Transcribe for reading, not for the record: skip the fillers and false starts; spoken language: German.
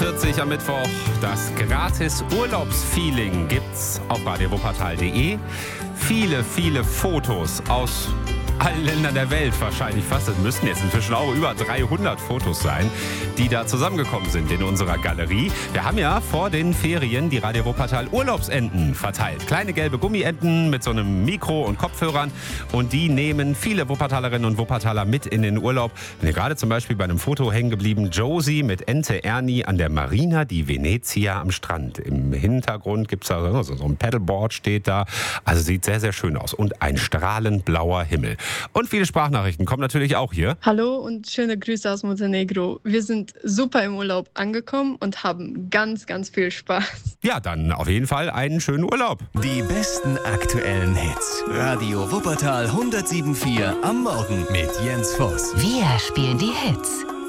8:45 am Mittwoch. Das gratis Urlaubsfeeling gibt's auf radiowuppertal.de. Viele, viele Fotos aus allen Ländern der Welt wahrscheinlich fast. Es müssten jetzt inzwischen auch über 300 Fotos sein, die da zusammengekommen sind in unserer Galerie. Wir haben ja vor den Ferien die Radio Wuppertal Urlaubsenten verteilt. Kleine gelbe Gummienten mit so einem Mikro und Kopfhörern. Und die nehmen viele Wuppertalerinnen und Wuppertaler mit in den Urlaub. Bin hier gerade zum Beispiel bei einem Foto hängen geblieben. Josie mit Ente Ernie an der Marina di Venezia am Strand. Im Hintergrund gibt es da so ein Paddleboard steht da. Also sieht sehr, sehr schön aus. Und ein strahlend blauer Himmel. Und viele Sprachnachrichten kommen natürlich auch hier. Hallo und schöne Grüße aus Montenegro. Wir sind super im Urlaub angekommen und haben ganz, ganz viel Spaß. Ja, dann auf jeden Fall einen schönen Urlaub. Die besten aktuellen Hits. Radio Wuppertal 107.4 am Morgen mit Jens Voss. Wir spielen die Hits.